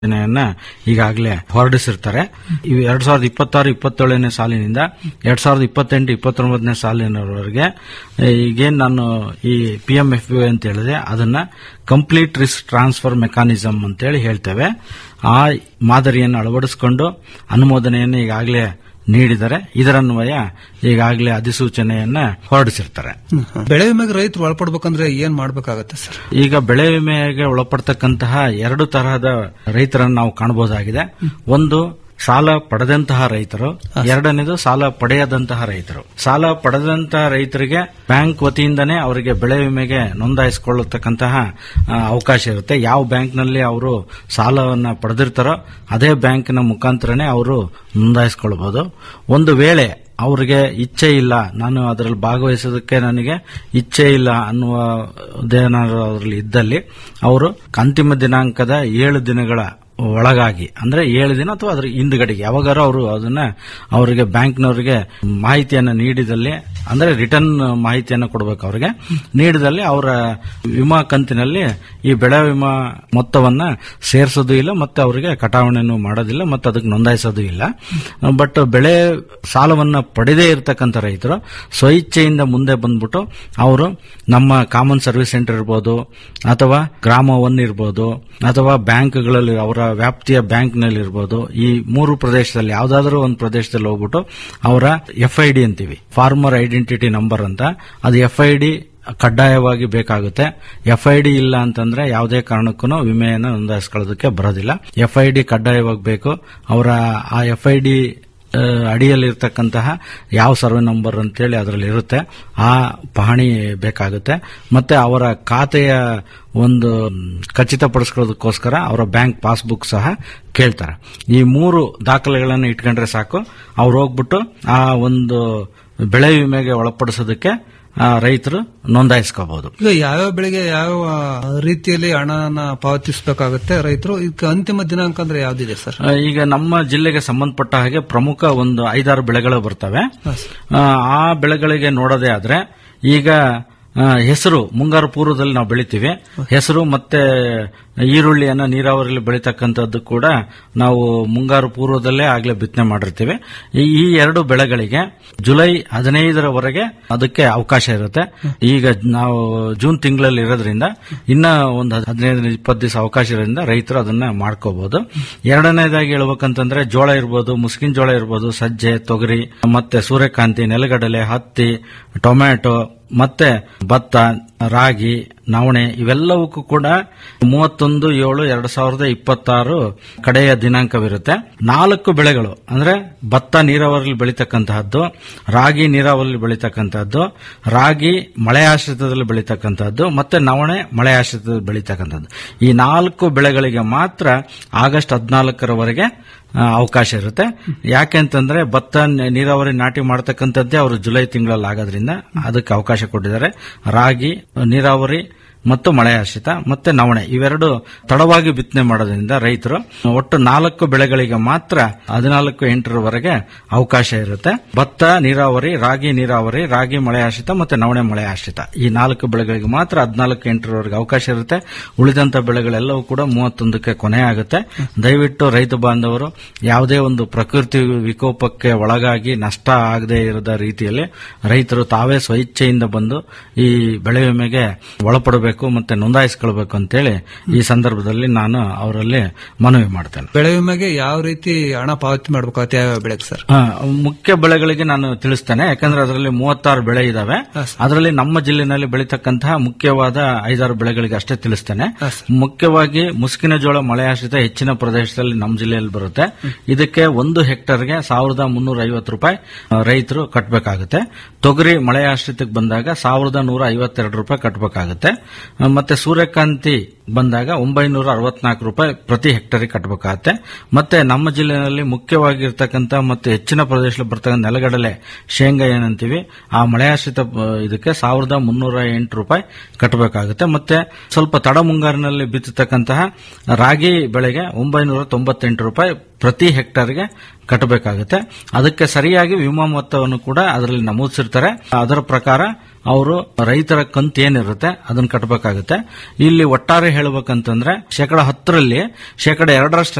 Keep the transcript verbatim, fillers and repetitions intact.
ಯೋಜನೆಯನ್ನ ಈಗಾಗಲೇ ಹೊರಡಿಸಿರ್ತಾರೆ. ಇವು ಎರಡ್ ಸಾವಿರದ ಇಪ್ಪತ್ತಾರು ಇಪ್ಪತ್ತೇಳನೇ ಸಾಲಿನಿಂದ ಎರಡ್ ಸಾವಿರದ ಇಪ್ಪತ್ತೆಂಟು ಇಪ್ಪತ್ತೊಂಬತ್ತನೇ ಸಾಲಿನವರೆಗೆ ಈಗೇನು ನಾನು ಈ ಪಿ ಎಂ ಎಫ್ ಯು ಅಂತ ಹೇಳಿದೆ ಅದನ್ನ ಕಂಪ್ಲೀಟ್ ರಿಸ್ಕ್ ಟ್ರಾನ್ಸ್ಫರ್ ಮೆಕಾನಿಸಮ್ ಅಂತೇಳಿ ಹೇಳ್ತೇವೆ. ಆ ಮಾದರಿಯನ್ನು ಅಳವಡಿಸಿಕೊಂಡು ಅನುಮೋದನೆಯನ್ನು ಈಗಾಗಲೇ ನೀಡಿದರೆ ಇದರನ್ವಯ ಈಗಾಗಲೇ ಅಧಿಸೂಚನೆಯನ್ನ ಹೊರಡಿಸಿರ್ತಾರೆ. ಬೆಳೆ ವಿಮೆಗೆ ರೈತರು ಒಳಪಡಬೇಕಂದ್ರೆ ಏನ್ ಮಾಡಬೇಕಾಗತ್ತೆ ಸರ್? ಈಗ ಬೆಳೆ ವಿಮೆಗೆ ಒಳಪಡ್ತಕ್ಕಂತಹ ಎರಡು ತರಹದ ರೈತರನ್ನು ನಾವು ಕಾಣಬಹುದಾಗಿದೆ. ಒಂದು ಸಾಲ ಪಡೆದಂತಹ ರೈತರು, ಎರಡನೇದು ಸಾಲ ಪಡೆಯದಂತಹ ರೈತರು. ಸಾಲ ಪಡೆದಂತಹ ರೈತರಿಗೆ ಬ್ಯಾಂಕ್ ವತಿಯಿಂದನೇ ಅವರಿಗೆ ಬೆಳೆ ವಿಮೆಗೆ ನೋಂದಾಯಿಸಿಕೊಳ್ಳತಕ್ಕಂತಹ ಅವಕಾಶ ಇರುತ್ತೆ. ಯಾವ ಬ್ಯಾಂಕ್ನಲ್ಲಿ ಅವರು ಸಾಲವನ್ನು ಪಡೆದಿರ್ತಾರೋ ಅದೇ ಬ್ಯಾಂಕಿನ ಮುಖಾಂತರನೇ ಅವರು ನೋಂದಾಯಿಸಿಕೊಳ್ಳಬಹುದು. ಒಂದು ವೇಳೆ ಅವರಿಗೆ ಇಚ್ಛೆ ಇಲ್ಲ, ನಾನು ಅದರಲ್ಲಿ ಭಾಗವಹಿಸೋದಕ್ಕೆ ನನಗೆ ಇಚ್ಛೆ ಇಲ್ಲ ಅನ್ನುವುದೇನಾದರೂ ಅದರಲ್ಲಿ ಇದ್ದಲ್ಲಿ ಅವರು ಅಂತಿಮ ದಿನಾಂಕದ ಏಳು ದಿನಗಳ ಒಳಗಾಗಿ ಅಂದ್ರೆ ಏಳು ದಿನ ಅಥವಾ ಅದರ ಹಿಂದುಗಡೆಗೆ ಯಾವಾಗಾರು ಅವರು ಅದನ್ನ ಅವರಿಗೆ ಬ್ಯಾಂಕ್ನವರಿಗೆ ಮಾಹಿತಿಯನ್ನು ನೀಡಿದಲ್ಲಿ ಅಂದ್ರೆ ರಿಟರ್ನ್ ಮಾಹಿತಿಯನ್ನು ಕೊಡಬೇಕು. ಅವರಿಗೆ ನೀಡಿದಲ್ಲಿ ಅವರ ವಿಮಾ ಕಂತಿನಲ್ಲಿ ಈ ಬೆಳೆ ವಿಮಾ ಮೊತ್ತವನ್ನ ಸೇರಿಸೋದು ಇಲ್ಲ, ಮತ್ತೆ ಅವರಿಗೆ ಕಟಾವಣೆಯನ್ನು ಮಾಡೋದಿಲ್ಲ, ಮತ್ತೆ ಅದಕ್ಕೆ ನೋಂದಾಯಿಸೋದು ಇಲ್ಲ. ಬಟ್ ಬೆಳೆ ಸಾಲವನ್ನ ಪಡೆದೇ ಇರತಕ್ಕಂಥ ರೈತರು ಸ್ವಇಚ್ಛೆಯಿಂದ ಮುಂದೆ ಬಂದ್ಬಿಟ್ಟು ಅವರು ನಮ್ಮ ಕಾಮನ್ ಸರ್ವಿಸ್ ಸೆಂಟರ್ ಇರ್ಬೋದು ಅಥವಾ ಗ್ರಾಮ ಒನ್ ಇರ್ಬೋದು ಅಥವಾ ಬ್ಯಾಂಕ್ಗಳಲ್ಲಿ ಅವರ ವ್ಯಾಪ್ತಿಯ ಬ್ಯಾಂಕ್ನಲ್ಲಿ ಇರ್ಬೋದು, ಈ ಮೂರು ಪ್ರದೇಶದಲ್ಲಿ ಯಾವುದಾದ್ರೂ ಒಂದು ಪ್ರದೇಶದಲ್ಲಿ ಹೋಗ್ಬಿಟ್ಟು ಅವರ ಎಫ್ ಐ ಡಿ ಅಂತೀವಿ, ಫಾರ್ಮರ್ ಐಡೆಂಟಿಟಿ ನಂಬರ್ ಅಂತ, ಅದು ಎಫ್ ಐ ಡಿ ಕಡ್ಡಾಯವಾಗಿ ಬೇಕಾಗುತ್ತೆ. ಎಫ್ ಐ ಡಿ ಇಲ್ಲ ಅಂತಂದ್ರೆ ಯಾವುದೇ ಕಾರಣಕ್ಕೂ ವಿಮೆಯನ್ನು ನೋಂದಾಯಿಸಿಕೊಳ್ಳೋದಕ್ಕೆ ಬರೋದಿಲ್ಲ. ಎಫ್ ಐ ಡಿ ಕಡ್ಡಾಯವಾಗಿ ಬೇಕು. ಅವರ ಆ ಎಫ್ ಐ ಡಿ ಅಡಿಯಲ್ಲಿರ್ತಕ್ಕಂತಹ ಯಾವ ಸರ್ವೆ ನಂಬರ್ ಅಂತೇಳಿ ಅದರಲ್ಲಿ ಇರುತ್ತೆ, ಆ ಪಹಣಿ ಬೇಕಾಗುತ್ತೆ. ಮತ್ತೆ ಅವರ ಖಾತೆಯ ಒಂದು ಖಚಿತಪಡಿಸ್ಕೊಳ್ಳೋದಕ್ಕೋಸ್ಕರ ಅವರ ಬ್ಯಾಂಕ್ ಪಾಸ್ಬುಕ್ ಸಹ ಕೇಳ್ತಾರೆ. ಈ ಮೂರು ದಾಖಲೆಗಳನ್ನು ಇಟ್ಕೊಂಡ್ರೆ ಸಾಕು, ಅವ್ರು ಹೋಗ್ಬಿಟ್ಟು ಆ ಒಂದು ಬೆಳೆ ವಿಮೆಗೆ ಒಳಪಡಿಸೋದಕ್ಕೆ ರೈತರು ನೋಂದಾಯಿಸ್ಕೋಬಹುದು. ಈಗ ಯಾವ್ಯಾವ ಬೆಳೆಗೆ ಯಾವ ರೀತಿಯಲ್ಲಿ ಹಣನ ಪಾವತಿಸಬೇಕಾಗುತ್ತೆ ರೈತರು? ಈಗ ಅಂತಿಮ ದಿನಾಂಕ ಅಂದ್ರೆ ಯಾವ್ದಿದೆ ಸರ್? ಈಗ ನಮ್ಮ ಜಿಲ್ಲೆಗೆ ಸಂಬಂಧಪಟ್ಟ ಹಾಗೆ ಪ್ರಮುಖ ಒಂದು ಐದಾರು ಬೆಳೆಗಳು ಬರ್ತವೆ. ಆ ಬೆಳೆಗಳಿಗೆ ನೋಡೋದೇ ಆದ್ರೆ ಈಗ ಹೆಸರು ಮುಂಗಾರು ಪೂರ್ವದಲ್ಲಿ ನಾವು ಬೆಳಿತೀವಿ. ಹೆಸರು ಮತ್ತೆ ಈರುಳ್ಳಿಯನ್ನ ನೀರಾವರಿಯಲ್ಲಿ ಬೆಳೀತಕ್ಕಂಥದ್ದು ಕೂಡ ನಾವು ಮುಂಗಾರು ಪೂರ್ವದಲ್ಲೇ ಆಗ್ಲೇ ಬಿತ್ತನೆ ಮಾಡಿರ್ತೀವಿ. ಈ ಎರಡು ಬೆಳೆಗಳಿಗೆ ಜುಲೈ ಹದಿನೈದರವರೆಗೆ ಅದಕ್ಕೆ ಅವಕಾಶ ಇರುತ್ತೆ. ಈಗ ನಾವು ಜೂನ್ ತಿಂಗಳಲ್ಲಿ ಇರೋದ್ರಿಂದ ಇನ್ನ ಒಂದು ಹದಿನೈದು ಇಪ್ಪತ್ತು ದಿವಸ ಅವಕಾಶ ಇರೋದ್ರಿಂದ ರೈತರು ಅದನ್ನ ಮಾಡ್ಕೋಬಹುದು. ಎರಡನೇದಾಗಿ ಹೇಳ್ಬೇಕಂತಂದ್ರೆ ಜೋಳ ಇರ್ಬೋದು, ಮುಸ್ಕಿನ ಜೋಳ ಇರ್ಬೋದು, ಸಜ್ಜೆ, ತೊಗರಿ, ಮತ್ತೆ ಸೂರ್ಯಕಾಂತಿ, ನೆಲಗಡಲೆ, ಹತ್ತಿ, ಟೊಮ್ಯಾಟೊ, ಮತ್ತೆ ಭತ್ತ, ರಾಗಿ, ನವಣೆ ಇವೆಲ್ಲವಕ್ಕೂ ಕೂಡ ಮೂವತ್ತೊಂದು ಏಳು ಎರಡ್ ಸಾವಿರದ ಇಪ್ಪತ್ತಾರು ಕಡೆಯ ದಿನಾಂಕವಿರುತ್ತೆ. ನಾಲ್ಕು ಬೆಳೆಗಳು ಅಂದ್ರೆ ಭತ್ತ ನೀರಾವರಿಯಲ್ಲಿ ಬೆಳೀತಕ್ಕಂತಹದ್ದು, ರಾಗಿ ನೀರಾವರಿಯಲ್ಲಿ ಬೆಳೀತಕ್ಕಂತಹದ್ದು, ರಾಗಿ ಮಳೆ ಆಶ್ರಿತದಲ್ಲಿ ಬೆಳೀತಕ್ಕಂತಹದ್ದು, ಮತ್ತೆ ನವಣೆ ಮಳೆ ಆಶ್ರಿತದಲ್ಲಿ ಬೆಳೀತಕ್ಕಂಥದ್ದು. ಈ ನಾಲ್ಕು ಬೆಳೆಗಳಿಗೆ ಮಾತ್ರ ಆಗಸ್ಟ್ ಹದಿನಾಲ್ಕರವರೆಗೆ ಅವಕಾಶ ಇರುತ್ತೆ. ಯಾಕೆಂತಂದ್ರೆ ಭತ್ತ ನೀರಾವರಿ ನಾಟಿ ಮಾಡತಕ್ಕಂಥದ್ದೇ ಅವರು ಜುಲೈ ತಿಂಗಳಲ್ಲಿ ಆಗೋದ್ರಿಂದ ಅದಕ್ಕೆ ಅವಕಾಶ ಕೊಟ್ಟಿದ್ದಾರೆ. ರಾಗಿ ನೀರಾವರಿ ಮತ್ತು ಮಳೆ ಆಶ್ರಿತ ಮತ್ತೆ ನವಣೆ ಇವೆರಡು ತಡವಾಗಿ ಬಿತ್ತನೆ ಮಾಡೋದ್ರಿಂದ ರೈತರು ಒಟ್ಟು ನಾಲ್ಕು ಬೆಳೆಗಳಿಗೆ ಮಾತ್ರ ಹದಿನಾಲ್ಕು ಎಂಟರವರೆಗೆ ಅವಕಾಶ ಇರುತ್ತೆ. ಭತ್ತ ನೀರಾವರಿ, ರಾಗಿ ನೀರಾವರಿ, ರಾಗಿ ಮಳೆ ಆಶ್ರಿತ ಮತ್ತೆ ನವಣೆ ಮಳೆ ಆಶ್ರಿತ ಈ ನಾಲ್ಕು ಬೆಳೆಗಳಿಗೆ ಮಾತ್ರ ಹದಿನಾಲ್ಕು ಎಂಟರವರೆಗೆ ಅವಕಾಶ ಇರುತ್ತೆ. ಉಳಿದಂತ ಬೆಳೆಗಳೆಲ್ಲವೂ ಕೂಡ ಮೂವತ್ತೊಂದಕ್ಕೆ ಕೊನೆ ಆಗುತ್ತೆ. ದಯವಿಟ್ಟು ರೈತ ಬಾಂಧವರು ಯಾವುದೇ ಒಂದು ಪ್ರಕೃತಿ ವಿಕೋಪಕ್ಕೆ ಒಳಗಾಗಿ ನಷ್ಟ ಆಗದೇ ಇರದ ರೀತಿಯಲ್ಲಿ ರೈತರು ತಾವೇ ಸ್ವಇಚ್ಛೆಯಿಂದ ಬಂದು ಈ ಬೆಳೆ ವಿಮೆಗೆ ಒಳಪಡಬೇಕು ಮತ್ತೆ ನೋಂದಾಯಿಸಿಕೊಳ್ಬೇಕು ಅಂತೇಳಿ ಈ ಸಂದರ್ಭದಲ್ಲಿ ನಾನು ಅವರಲ್ಲಿ ಮನವಿ ಮಾಡ್ತೇನೆ. ಬೆಳೆ ವಿಮೆಗೆ ಯಾವ ರೀತಿ ಹಣ ಪಾವತಿ ಮಾಡಬೇಕಾಗುತ್ತೆ ಯಾವ ಬೆಳೆಗೆ ಸರ್? ಮುಖ್ಯ ಬೆಳೆಗಳಿಗೆ ನಾನು ತಿಳಿಸ್ತೇನೆ, ಯಾಕಂದ್ರೆ ಅದರಲ್ಲಿ ಮೂವತ್ತಾರು ಬೆಳೆ ಇದಾವೆ. ಅದರಲ್ಲಿ ನಮ್ಮ ಜಿಲ್ಲೆನಲ್ಲಿ ಬೆಳೀತಕ್ಕಂತಹ ಮುಖ್ಯವಾದ ಐದಾರು ಬೆಳೆಗಳಿಗೆ ಅಷ್ಟೇ ತಿಳಿಸ್ತೇನೆ. ಮುಖ್ಯವಾಗಿ ಮುಸ್ಕಿನ ಜೋಳ ಮಳೆ ಆಶ್ರಿತ ಹೆಚ್ಚಿನ ಪ್ರದೇಶದಲ್ಲಿ ನಮ್ಮ ಜಿಲ್ಲೆಯಲ್ಲಿ ಬರುತ್ತೆ. ಇದಕ್ಕೆ ಒಂದು ಹೆಕ್ಟರ್ಗೆ ಸಾವಿರದ ಮುನ್ನೂರ ಐವತ್ತು ರೂಪಾಯಿ ರೈತರು ಕಟ್ಟಬೇಕಾಗುತ್ತೆ. ತೊಗರಿ ಮಳೆ ಆಶ್ರಿತಕ್ಕೆ ಬಂದಾಗ ಸಾವಿರದ ನೂರ ಐವತ್ತೆರಡು ರೂಪಾಯಿ ಕಟ್ಟಬೇಕಾಗುತ್ತೆ. ಮತ್ತೆ ಸೂರ್ಯಕಾಂತಿ ಬಂದಾಗ ಒಂಬೈನೂರ ಅರವತ್ನಾಲ್ಕು ರೂಪಾಯಿ ಪ್ರತಿ ಹೆಕ್ಟರ್ ಕಟ್ಟಬೇಕಾಗತ್ತೆ. ಮತ್ತೆ ನಮ್ಮ ಜಿಲ್ಲೆಯಲ್ಲಿ ಮುಖ್ಯವಾಗಿರ್ತಕ್ಕಂಥ ಮತ್ತು ಹೆಚ್ಚಿನ ಪ್ರದೇಶದಲ್ಲಿ ಬರ್ತಕ್ಕಂಥ ನೆಲಗಡಲೆ ಶೇಂಗಾ ಏನಂತೀವಿ ಆ ಮಳೆ ಆಶ್ರಿತ ಇದಕ್ಕೆ ಸಾವಿರದ ಮುನ್ನೂರ ಎಂಟು ರೂಪಾಯಿ ಕಟ್ಟಬೇಕಾಗುತ್ತೆ. ಮತ್ತೆ ಸ್ವಲ್ಪ ತಡ ಮುಂಗಾರಿನಲ್ಲಿ ಬಿತ್ತತಕ್ಕಂತಹ ರಾಗಿ ಬೆಳೆಗೆ ಒಂಬೈನೂರ ತೊಂಬತ್ತೆಂಟು ರೂಪಾಯಿ ಪ್ರತಿ ಹೆಕ್ಟರ್ಗೆ ಕಟ್ಟಬೇಕಾಗುತ್ತೆ. ಅದಕ್ಕೆ ಸರಿಯಾಗಿ ವಿಮಾ ಮೊತ್ತವನ್ನು ಕೂಡ ಅದರಲ್ಲಿ ನಮೂದಿಸಿರ್ತಾರೆ. ಅದರ ಪ್ರಕಾರ ಅವರು ರೈತರ ಕಂತು ಏನಿರುತ್ತೆ ಅದನ್ನ ಕಟ್ಟಬೇಕಾಗುತ್ತೆ. ಇಲ್ಲಿ ಒಟ್ಟಾರೆ ಹೇಳಬೇಕಂತಂದ್ರೆ ಶೇಕಡ ಹತ್ತರಲ್ಲಿ ಶೇಕಡ ಎರಡರಷ್ಟು